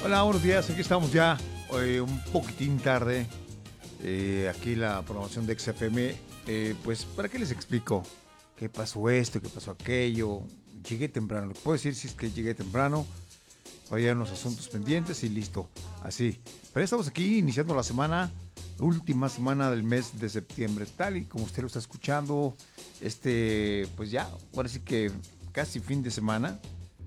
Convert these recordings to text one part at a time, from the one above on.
Hola, buenos días. Aquí estamos ya un poquitín tarde. Aquí la programación de XFM. Pues, ¿para qué les explico? ¿Qué pasó esto? ¿Qué pasó aquello? Llegué temprano. Lo que puedo decir si es que llegué temprano. Había unos asuntos pendientes y listo. Así. Pero ya estamos aquí iniciando la semana, última semana del mes de septiembre. Tal y como usted lo está escuchando, pues ya, ahora sí que casi fin de semana.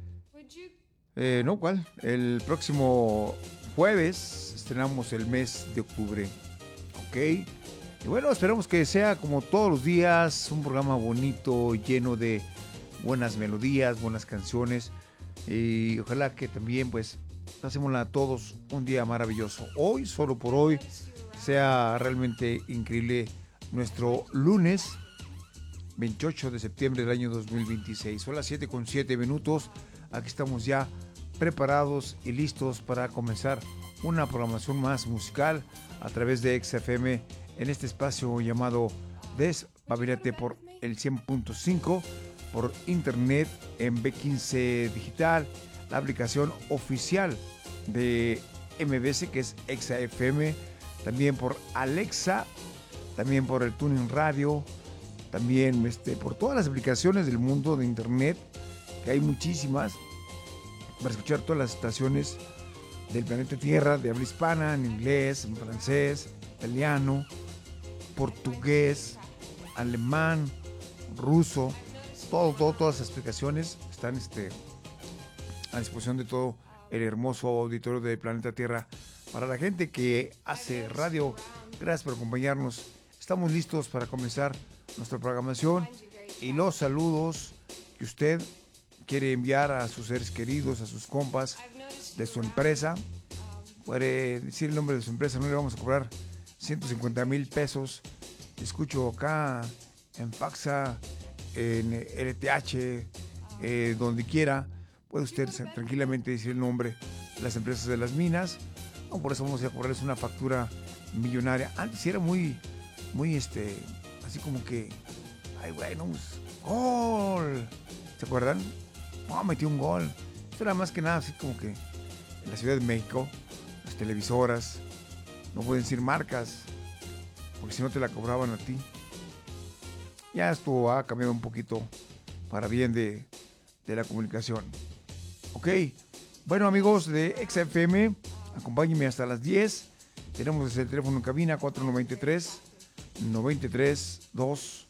No, ¿cuál? El próximo jueves estrenamos el mes de octubre. ¿Ok? Y bueno, esperamos que sea como todos los días, un programa bonito, lleno de buenas melodías, buenas canciones. Y ojalá que también, pues, pasémosla a todos un día maravilloso. Hoy, solo por hoy, sea realmente increíble nuestro lunes 28 de septiembre del año 2026. Son las 7:07. Aquí estamos ya preparados y listos para comenzar una programación más musical a través de XFM en este espacio llamado Despabilate por el 100.5, por internet en B15 Digital, la aplicación oficial de MBS que es XFM, también por Alexa, también por el Tuning Radio, también por todas las aplicaciones del mundo de internet, que hay muchísimas, para escuchar todas las estaciones del planeta Tierra, de habla hispana, en inglés, en francés, italiano, portugués, alemán, ruso, todas las aplicaciones están a disposición de todo el hermoso auditorio del planeta Tierra. Para la gente que hace radio, gracias por acompañarnos. Estamos listos para comenzar nuestra programación y los saludos que usted quiere enviar a sus seres queridos, a sus compas de su empresa. Puede decir el nombre de su empresa, no le vamos a cobrar 150,000 pesos. Escucho acá en Faxa, en LTH, donde quiera. Puede usted tranquilamente decir el nombre de las empresas de las minas. No, por eso vamos a cobrarles una factura millonaria. Antes era muy así como que, ay, bueno, gol. ¿Se acuerdan? Oh, metió un gol. Esto era más que nada así como que en la Ciudad de México, las televisoras, no pueden decir marcas, porque si no te la cobraban a ti. Ya esto ha cambiado un poquito para bien de la comunicación. Ok, bueno amigos de XFM, acompáñenme hasta las 10. Tenemos desde el teléfono en cabina 493-93-2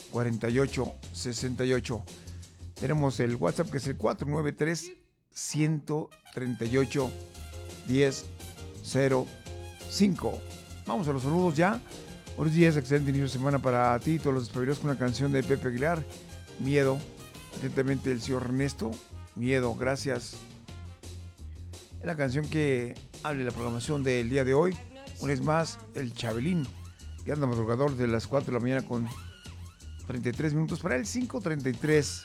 48-68. Tenemos el WhatsApp que es el 493-138-1005. Vamos a los saludos ya. Buenos días, excelente inicio de semana para ti, todos los despabilados, con una canción de Pepe Aguilar, Miedo. Atentamente el señor Ernesto, Miedo, gracias. Es la canción que abre la programación del día de hoy. Una vez más, el Chabelín, que anda madrugador de las 4 de la mañana con 33 minutos para el 5:33.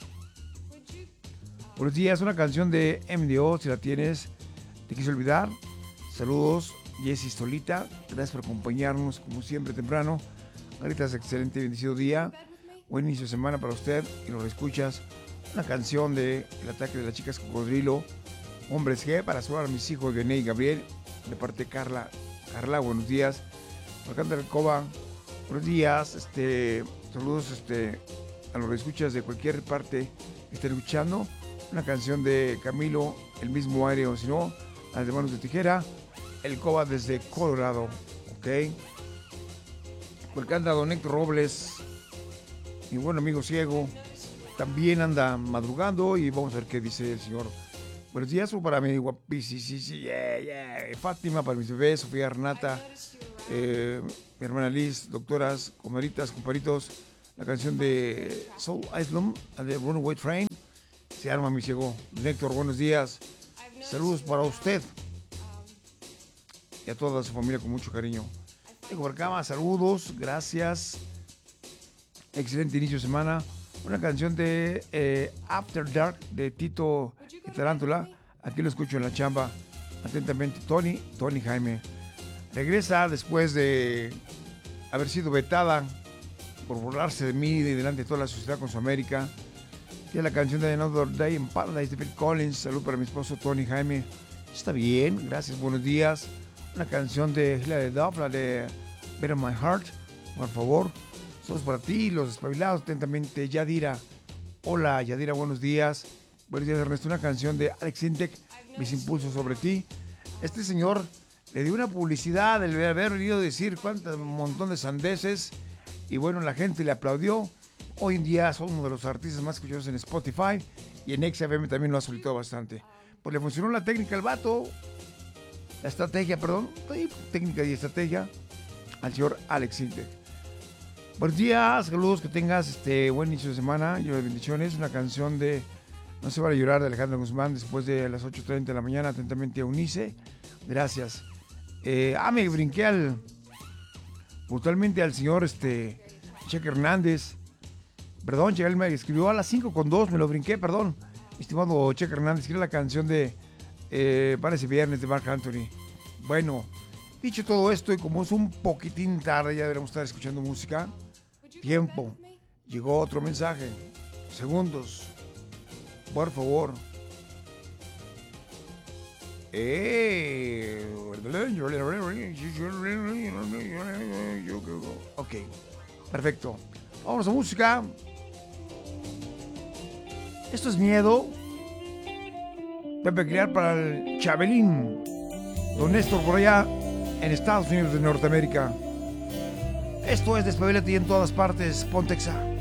Buenos días, una canción de MDO, si la tienes, te quise olvidar. Saludos, Jessy Solita, gracias por acompañarnos como siempre temprano. Caritas, excelente y bendecido día. Buen inicio de semana para usted y los escuchas. Una canción de El ataque de las chicas cocodrilo, Hombres G, para saludar a mis hijos Bené y Gabriel, de parte de Carla. Carla, buenos días. Alcántara del Coba, buenos días. Saludos a los que escuchas de cualquier parte que estén escuchando. Una canción de Camilo, El mismo aire, o si no, Las de manos de tijera, El Coba desde Colorado, ok. Porque anda don Héctor Robles, mi buen amigo ciego, también anda madrugando y vamos a ver qué dice el señor. Buenos días, para mi guapísima, Fátima, para mis bebés, Sofía, Renata, mi hermana Liz, doctoras, comeritas, comparitos, la canción de Soul Island, de Runaway Train, se arma mi ciego. Héctor, buenos días, saludos para usted y a toda su familia con mucho cariño. Tengo por acá más saludos, gracias, excelente inicio de semana. Una canción de After Dark de Tito y Tarántula, aquí lo escucho en la chamba. Atentamente, Tony Jaime. Regresa después de haber sido vetada por burlarse de mí y delante de toda la sociedad con su América. Y es la canción de Another Day in Paradise de Phil Collins. Salud para mi esposo Tony Jaime. Está bien, gracias, buenos días. Una canción de Hilary Duff, la de Better My Heart, por favor. Somos para ti, los despabilados, atentamente, Yadira. Hola, Yadira, buenos días. Buenos días, Ernesto. Una canción de Alex Intec, Mis impulsos sobre ti. Este señor le dio una publicidad de haber venido a decir un montón de sandeces. Y bueno, la gente le aplaudió. Hoy en día son uno de los artistas más escuchados en Spotify. Y en XFM también lo ha solicitado bastante. Pues le funcionó la técnica al vato. La estrategia, perdón. Técnica y estrategia al señor Alex Intec. Buenos días, saludos, que tengas buen inicio de semana, lleno de bendiciones. Una canción de No se vale llorar de Alejandro Guzmán después de las 8:30 de la mañana, atentamente a Unice. Gracias. Me brinqué brutalmente al señor Cheque Hernández. Perdón, él me escribió a las 5:02, me lo brinqué, perdón. Estimado Cheque Hernández, quiere la canción de para ese viernes de Marc Anthony. Bueno, dicho todo esto, y como es un poquitín tarde, ya deberíamos estar escuchando música. Tiempo. Llegó otro mensaje. Segundos. Por favor. Ok. Perfecto. Vamos a música. Esto es Miedo. Pepe Criar para el Chabelín. Don Néstor por allá en Estados Unidos de Norteamérica. Esto es Despabilate en todas partes. Pontexa.